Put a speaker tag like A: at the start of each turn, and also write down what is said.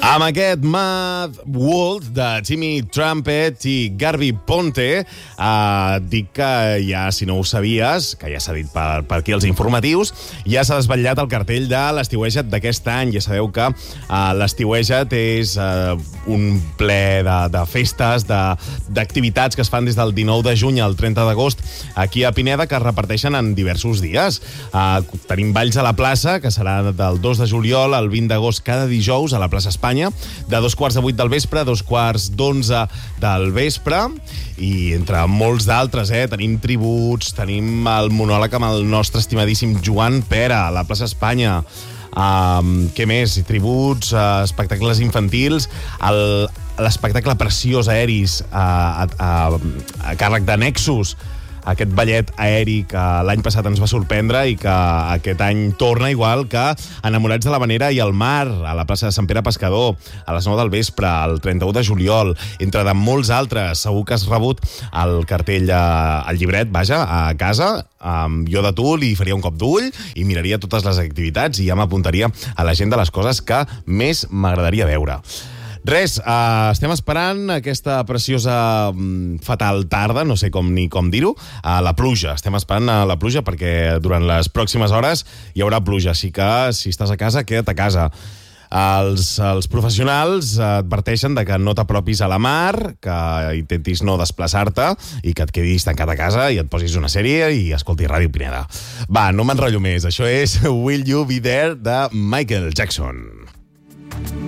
A: Amb aquest Mad World de Timmy Trumpet i Garby Ponte, dic que ja, si no ho sabies, que ja s'ha dit per aquí els informatius, ja s'ha desvetllat el cartell de l'Estiueja't d'aquest any. Ja sabeu que l'Estiueja't és un ple de festes, d'activitats que es fan des del 19 de juny al 30 d'agost aquí a Pineda, que es reparteixen en diversos dies. Tenim balls a la plaça, que serà del 2 de juliol al 20 d'agost cada dijous a la plaça Espanya, de 7:15 del vespre a 11:15 del vespre, i entre molts d'altres, tenim tributs, tenim el monòleg amb el nostre estimadíssim Joan Pera a la plaça Espanya. Què més? Tributs, espectacles infantils, l'espectacle Preciós Aeris a càrrec de Nexus, aquest ballet aeri que l'any passat ens va sorprendre i que aquest any torna, igual que Enamorats de l'Havanera i el Mar, a la plaça de Sant Pere Pescador, a les 9 del vespre, el 31 de juliol, entre de molts altres. Segur que has rebut el cartell, el llibret, vaja, a casa. Jo de tu li faria un cop d'ull i miraria totes les activitats i ja m'apuntaria a l'agenda les coses que més m'agradaria veure. Res, estem esperant aquesta preciosa fatal tarda, no sé com dir-ho, la pluja. Estem esperant la pluja perquè durant les pròximes hores hi haurà pluja, així que si estàs a casa, queda't a casa. Els professionals adverteixen de que no t'apropis a la mar, que intentis no desplaçar-te i que et quedis tancat a casa i et posis una sèrie i escoltis Ràdio Pineda. Va, no m'enrotllo més. Això és Will You Be There de Michael Jackson.